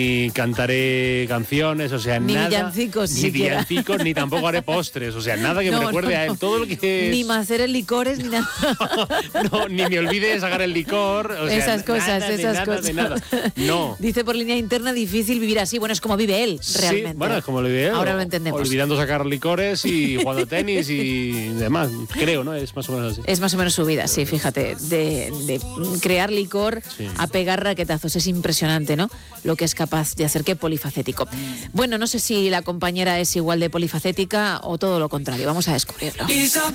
Ni cantaré canciones, o sea, ni nada. Villancicos, ni villancicos, ni tampoco haré postres, o sea, nada que me recuerde a él. Todo lo que es... Ni macer licores, ni nada. No, ni me olvide de sacar el licor. O sea, esas cosas. De nada. No. Dice por línea interna, difícil vivir así. Bueno, es como vive él, realmente. Sí, bueno, es como lo vive él. Ahora lo entendemos. Olvidando sacar licores y jugando tenis y demás. Creo, ¿no? Es más o menos así. Es más o menos su vida, sí, fíjate. De crear licor a pegar raquetazos. Es impresionante, ¿no? Lo que es capaz de hacer. Qué polifacético. Bueno, no sé si la compañera es igual de polifacética o todo lo contrario. Vamos a descubrirlo.